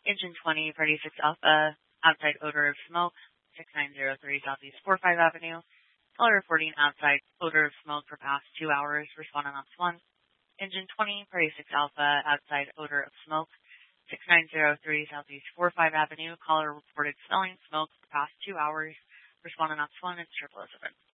Engine 20, Party 6 Alpha, outside odor of smoke, 6903 Southeast 45 Avenue. Caller reporting outside odor of smoke for past 2 hours, responding on 1. Engine 20, Party 6 Alpha, outside odor of smoke, 6903 Southeast 45 Avenue. Caller reported smelling smoke for past 2 hours, responding on 1. It's 007.